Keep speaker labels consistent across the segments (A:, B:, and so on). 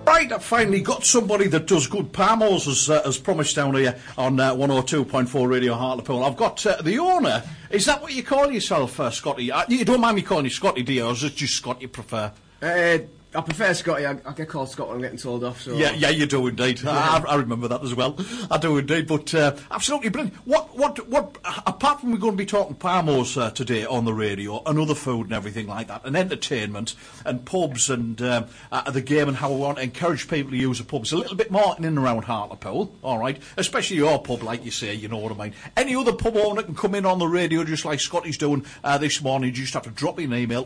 A: Right, I've finally got somebody that does good Palmos as promised down here on 102.4 Radio Hartlepool. I've got the owner. Is that what you call yourself, Scotty? You don't mind me calling you Scotty, do you? Or is it just Scott you prefer?
B: I prefer Scotty. I get called Scott when I'm getting told off. So.
A: Yeah, you do indeed. Yeah. I remember that as well. I do indeed. But absolutely brilliant. What? Apart from we're going to be talking Palmos today on the radio and other food and everything like that, and entertainment and pubs and the game and how we want to encourage people to use the pubs a little bit more in and around Hartlepool. All right, especially your pub, like you say. You know what I mean. Any other pub owner can come in on the radio just like Scotty's doing this morning. You just have to drop me an email,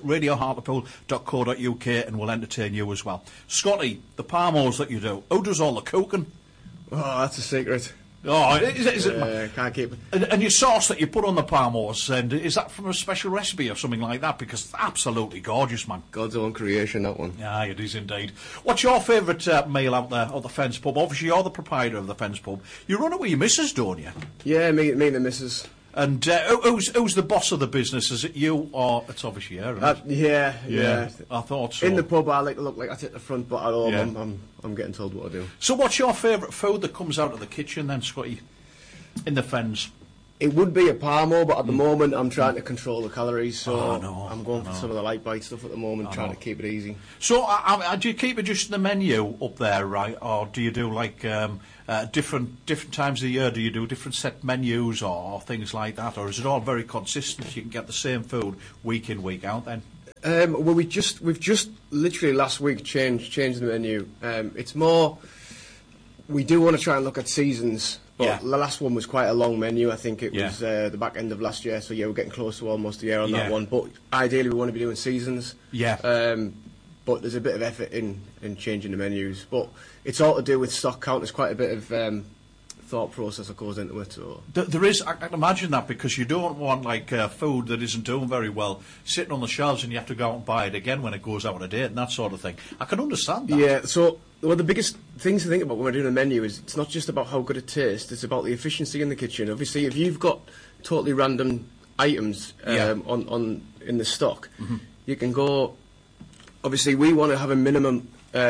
A: office@radiohartlepool.co.uk. And we'll entertain you as well. Scotty, the Palmos that you do, who does all the cooking?
B: Oh, that's a secret.
A: Oh, is it?
B: Can't keep it.
A: And your sauce that you put on the Palmos, and is that from a special recipe or something like that? Because it's absolutely gorgeous, man.
B: God's own creation, that one.
A: Yeah, it is indeed. What's your favourite meal out there at the Fence Pub? Obviously, you're the proprietor of the Fence Pub. You run it with your missus, don't you?
B: Yeah, me and the missus.
A: And who's the boss of the business? Is it you or it's obviously her?
B: Yeah.
A: I thought so.
B: In the pub, I like to look like I take the front, but at home, I'm getting told what to do.
A: So, what's your favourite food that comes out of the kitchen then, Scotty? In the Fens?
B: It would be a Palmo, but at the moment I'm trying to control the calories, so I'm going for some of the light bite stuff at the moment, trying to keep it easy.
A: So, do you keep it just in the menu up there, right? Or do you do like different times of the year? Do you do different set menus or things like that, or is it all very consistent? You can get the same food week in, week out. Then.
B: Well, we've just literally last week changed the menu. It's more. We do want to try and look at seasons. But the last one was quite a long menu. I think it was the back end of last year. So, we're getting close to almost a year on that one. But ideally, we want to be doing seasons.
A: Yeah.
B: But there's a bit of effort in changing the menus. But it's all to do with stock count. There's quite a bit of thought process that goes into it. So.
A: There is. I can imagine that, because you don't want food that isn't doing very well sitting on the shelves and you have to go out and buy it again when it goes out of date and that sort of thing. I can understand that.
B: Yeah, so one of the biggest things to think about when we're doing a menu is it's not just about how good it tastes, it's about the efficiency in the kitchen. Obviously, if you've got totally random items on in the stock, you can go. Obviously, we want to have a minimal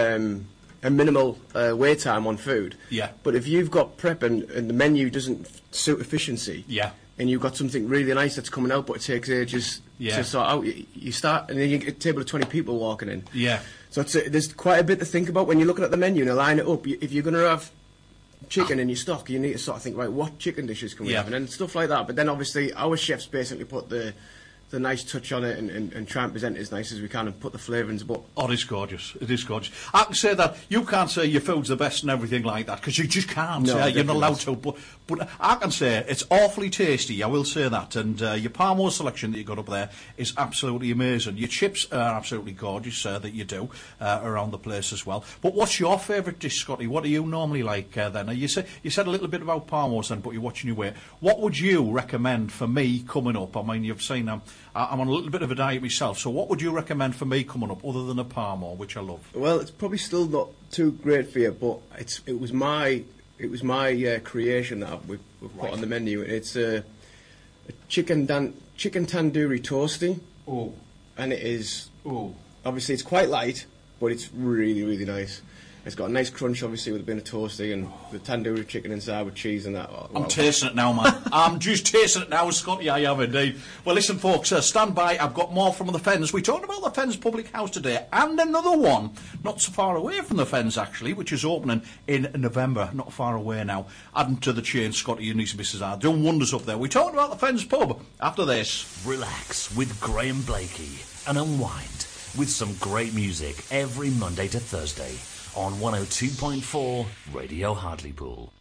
B: wait time on food.
A: Yeah.
B: But if you've got prep and the menu doesn't suit efficiency, and you've got something really nice that's coming out, but it takes ages to sort out, you start, and then you get a table of 20 people walking in.
A: Yeah.
B: So there's quite a bit to think about when you're looking at the menu and line it up. If you're going to have chicken in your stock, you need to sort of think, right, what chicken dishes can we have, and then stuff like that. But then obviously our chefs basically put the nice touch on it and try and present it as nice as we can and put the flavourings. But
A: it is gorgeous. It is gorgeous. I can say that you can't say your food's the best and everything like that, because you just can't.
B: No,
A: you're not allowed to. But I can say it's awfully tasty. I will say that. And your Palmo selection that you got up there is absolutely amazing. Your chips are absolutely gorgeous that you do around the place as well. But what's your favourite dish, Scotty? What do you normally like then? You said a little bit about Palmos then, but you're watching your weight. What would you recommend for me coming up? I mean, you've seen I'm on a little bit of a diet myself, so what would you recommend for me coming up other than a Palmo, which I love?
B: Well, it's probably still not too great for you, but it was my creation that we've put on the menu. It's a chicken tandoori toasty.
A: Oh.
B: And it is. Oh. Obviously, it's quite light, but it's really, really nice. It's got a nice crunch, obviously, with a bit of toasty and the tandoori chicken inside with cheese and that.
A: I'm tasting it now, man. I'm just tasting it now, Scotty. I am indeed. Well, listen, folks, stand by. I've got more from the Fens. We talked about the Fens Public House today, and another one, not so far away from the Fens, actually, which is opening in November. Not far away now. Adding to the chain, Scotty and his missus are doing wonders up there. We talked about the Fens Pub after this.
C: Relax with Graham Blakey and unwind with some great music every Monday to Thursday on 102.4 Radio Hartlepool.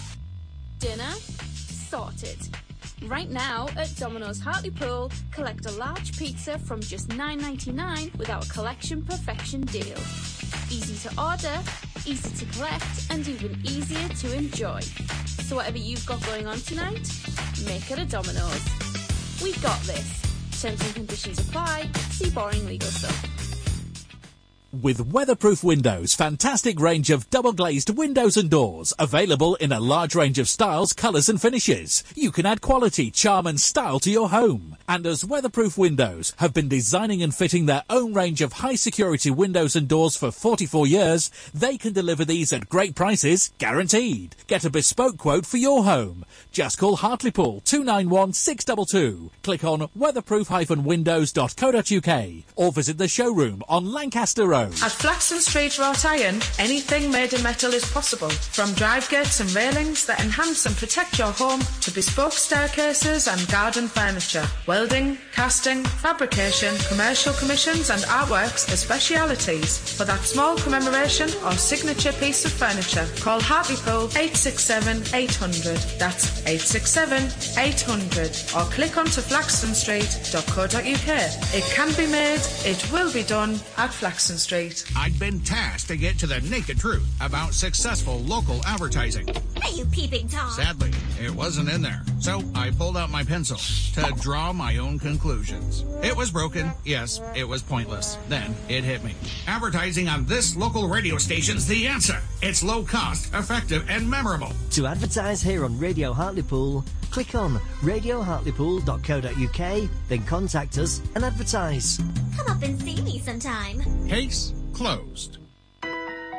D: Dinner sorted. Right now at Domino's Hartlepool, collect a large pizza from just $9.99 with our Collection Perfection deal. Easy to order, easy to collect, and even easier to enjoy. So whatever you've got going on tonight, make it a Domino's. We've got this. Terms and conditions apply. See boring legal stuff.
E: With Weatherproof Windows, fantastic range of double-glazed windows and doors, available in a large range of styles, colours and finishes. You can add quality, charm and style to your home. And as Weatherproof Windows have been designing and fitting their own range of high-security windows and doors for 44 years, they can deliver these at great prices, guaranteed. Get a bespoke quote for your home. Just call Hartlepool 291 622. Click on weatherproof-windows.co.uk or visit the showroom on Lancaster Road.
F: At Flaxton Street, Wrought Iron, anything made in metal is possible. From drive gates and railings that enhance and protect your home to bespoke staircases and garden furniture. Welding, casting, fabrication, commercial commissions and artworks are specialities. For that small commemoration or signature piece of furniture, call Hartlepool 867 800. That's 867 800. Or click onto flaxtonstreet.co.uk. It can be made, it will be done at Flaxton Street.
G: I'd been tasked to get to the naked truth about successful local advertising.
H: Are you peeping Tom?
G: Sadly, it wasn't in there. So I pulled out my pencil to draw my own conclusions. It was broken. Yes, it was pointless. Then it hit me. Advertising on this local radio station's the answer. It's low cost, effective, and memorable.
I: To advertise here on Radio Hartlepool, click on radiohartlepool.co.uk, then contact us and advertise.
H: Come up and see me sometime.
G: Case closed.